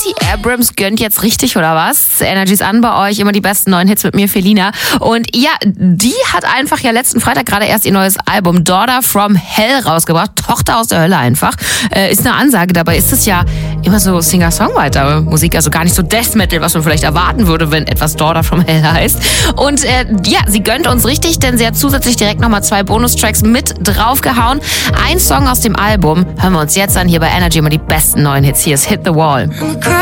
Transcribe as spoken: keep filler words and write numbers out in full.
Abrams gönnt jetzt richtig, oder was? Energy's an bei euch, immer die besten neuen Hits mit mir, Felina. Und ja, die hat einfach ja letzten Freitag gerade erst ihr neues Album Daughter from Hell rausgebracht. Tochter aus der Hölle einfach. Äh, ist eine Ansage, dabei ist es ja immer so Singer-Songwriter-Musik, also gar nicht so Death Metal, was man vielleicht erwarten würde, wenn etwas Daughter from Hell heißt. Und äh, ja, sie gönnt uns richtig, denn sie hat zusätzlich direkt nochmal zwei Bonustracks mit draufgehauen. Ein Song aus dem Album hören wir uns jetzt an, hier bei Energy, immer die besten neuen Hits. Hier ist Hit the Wall.